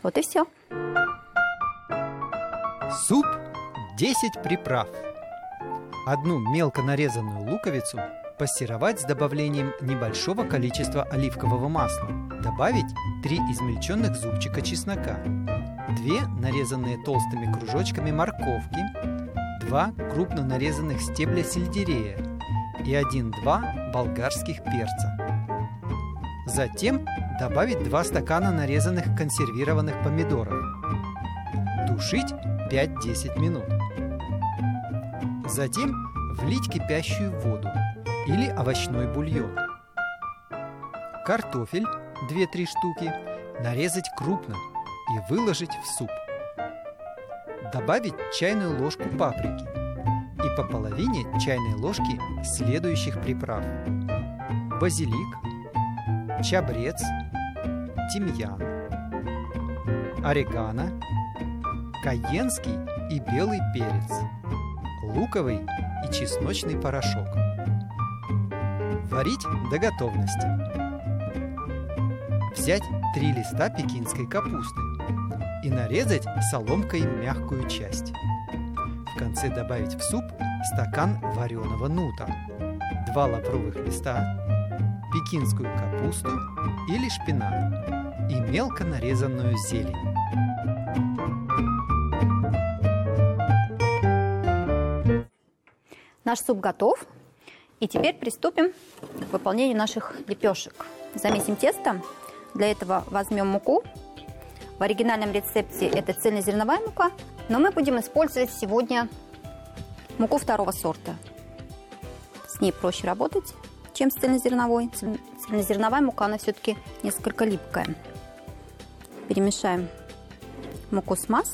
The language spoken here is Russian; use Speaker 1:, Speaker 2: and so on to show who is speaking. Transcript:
Speaker 1: Вот и все.
Speaker 2: Суп 10 приправ. Одну мелко нарезанную луковицу пассеровать с добавлением небольшого количества оливкового масла. Добавить 3 измельченных зубчика чеснока, 2 нарезанные толстыми кружочками морковки, 2 крупно нарезанных стебля сельдерея и 1-2 болгарских перца. Затем добавить 2 стакана нарезанных консервированных помидоров. Тушить 5-10 минут. Затем влить кипящую воду или овощной бульон. Картофель 2-3 штуки нарезать крупно и выложить в суп. Добавить чайную ложку паприки и по половине чайной ложки следующих приправ: базилик, чабрец, тимьян, орегано, кайенский и белый перец, луковый и чесночный порошок. Варить до готовности. Взять 3 листа пекинской капусты и нарезать соломкой мягкую часть. В конце добавить в суп стакан вареного нута, 2 лавровых листа, пекинскую капусту или шпинат и мелко нарезанную зелень.
Speaker 1: Наш суп готов. И теперь приступим к выполнению наших лепешек. Замесим тесто. Для этого возьмем муку. В оригинальном рецепте это цельнозерновая мука, но мы будем использовать сегодня муку 2-го сорта. С ней проще работать, чем с цельнозерновой. Цельнозерновая мука, она все-таки несколько липкая. Перемешаем муку с маслом.